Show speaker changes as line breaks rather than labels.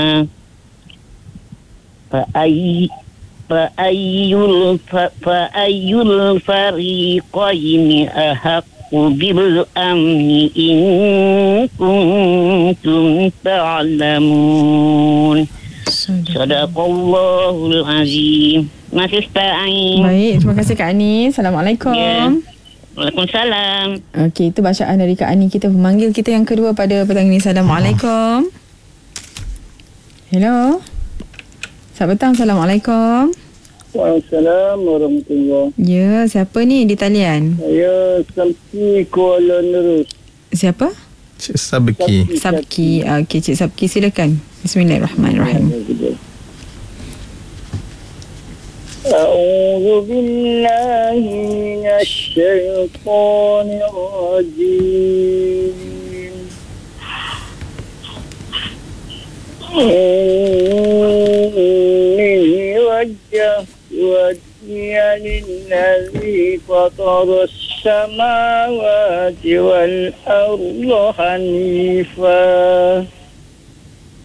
فأي فأي الفريقين أحق بالأمن إن كنتم تعلمون. Sadaqallahul Azim. Masih Ustaz Ain.
Baik, terima kasih Kak Ani. Assalamualaikum.
Waalaikumsalam.
Okey, itu bacaan dari Kak Ani. Kita memanggil kita yang kedua pada petang ini. Assalamualaikum. Hello. Selamat petang. Assalamualaikum.
Waalaikumsalam warahmatullahi.
Ya, siapa ni di talian?
Saya Sabki Kuala Nerus.
Siapa?
Cik Sabki.
Sabki. Okey, Cik Sabki, silakan. Bismillahirrahmanirrahim.
A'udzu billahi minasy syaithanir rajim. Inni wajjahtu wajhiya lillazi fatara as-samawati wal arda hanifan